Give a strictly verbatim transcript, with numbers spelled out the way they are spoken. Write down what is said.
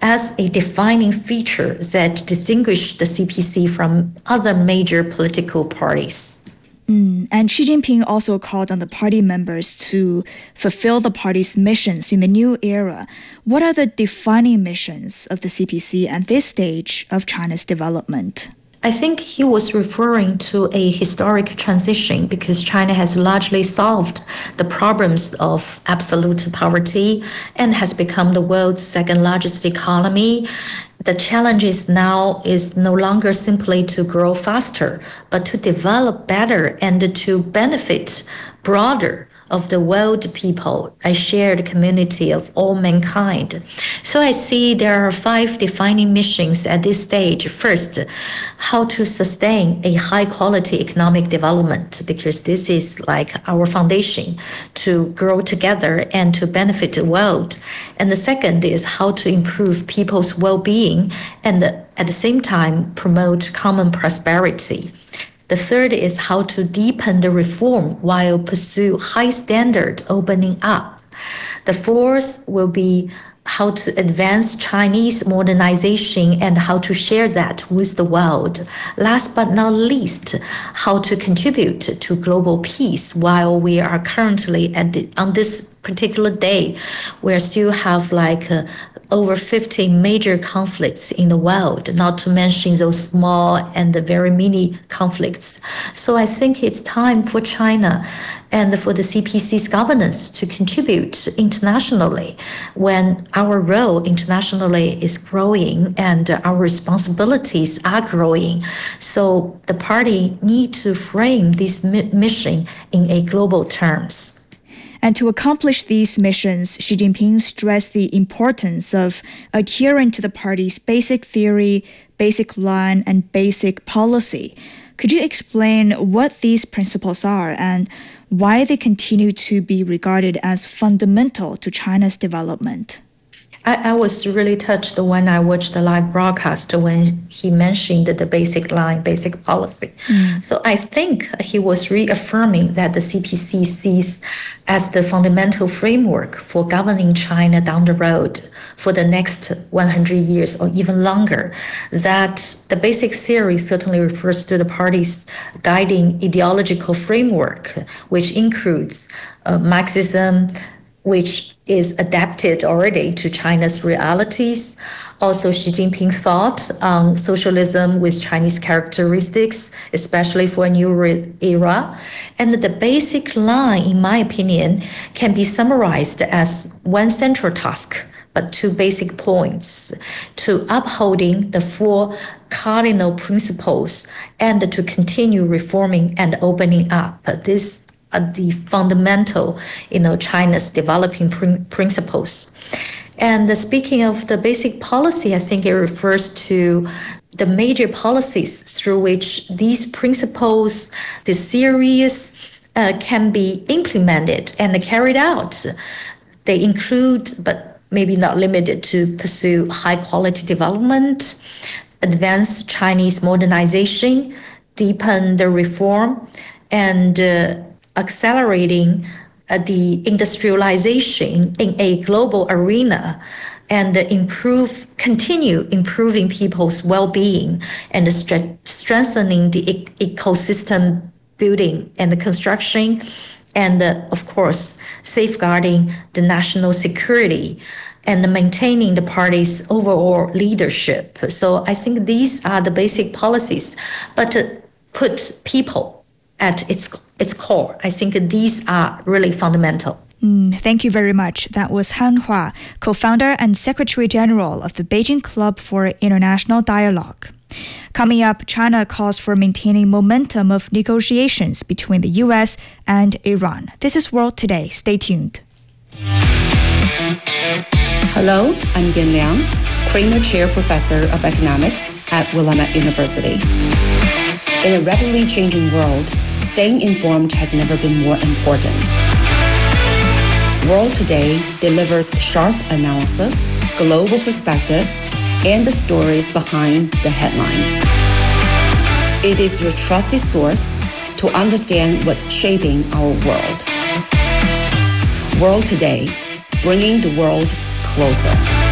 as a defining feature that distinguished the C P C from other major political parties. Mm, and Xi Jinping also called on the party members to fulfill the party's missions in the new era. What are the defining missions of the C P C at this stage of China's development? I think he was referring to a historic transition because China has largely solved the problems of absolute poverty and has become the world's second largest economy. The challenge is now is no longer simply to grow faster, but to develop better and to benefit broader of the world people, a shared community of all mankind. So I see there are five defining missions at this stage. First, how to sustain a high quality economic development, because this is like our foundation to grow together and to benefit the world. And the second is how to improve people's well-being and at the same time promote common prosperity. The third is how to deepen the reform while pursue high standard opening up. The fourth will be how to advance Chinese modernization and how to share that with the world. Last but not least, how to contribute to global peace while we are currently at the, on this particular day, we still have like uh, over fifty major conflicts in the world, not to mention those small and very mini conflicts. So I think it's time for China and for the C P C's governance to contribute internationally when our role internationally is growing and our responsibilities are growing. So the party need to frame this mi- mission in a global terms. And to accomplish these missions, Xi Jinping stressed the importance of adhering to the party's basic theory, basic line, and basic policy. Could you explain what these principles are and why they continue to be regarded as fundamental to China's development? I, I was really touched when I watched the live broadcast when he mentioned the basic line, basic policy. Mm. So I think he was reaffirming that the C P C sees as the fundamental framework for governing China down the road for the next one hundred years or even longer. That the basic theory certainly refers to the party's guiding ideological framework, which includes uh, Marxism, which is adapted already to China's realities. Also, Xi Jinping thought on socialism with Chinese characteristics, especially for a new era. And the basic line, in my opinion, can be summarized as one central task, but two basic points: to upholding the four cardinal principles and to continue reforming and opening up. This the fundamental, you know, China's developing pr- principles. And uh, speaking of the basic policy, I think it refers to the major policies through which these principles, the theories, uh, can be implemented and carried out. They include, but maybe not limited to, pursue high quality development, advance Chinese modernization, deepen the reform, and uh, accelerating uh, the industrialization in a global arena, and improve, continue improving people's well-being and stre- strengthening the e- ecosystem building and the construction, and uh, of course safeguarding the national security and maintaining the party's overall leadership. So I think these are the basic policies, but uh, put people at its its core. I think these are really fundamental. Mm, thank you very much. That was Han Hua, co-founder and Secretary General of the Beijing Club for International Dialogue. Coming up, China calls for maintaining momentum of negotiations between the U S and Iran. This is World Today. Stay tuned. Hello, I'm Yin Liang, Kramer Chair Professor of Economics at Willamette University. In a rapidly changing world, staying informed has never been more important. World Today delivers sharp analysis, global perspectives, and the stories behind the headlines. It is your trusted source to understand what's shaping our world. World Today, bringing the world closer.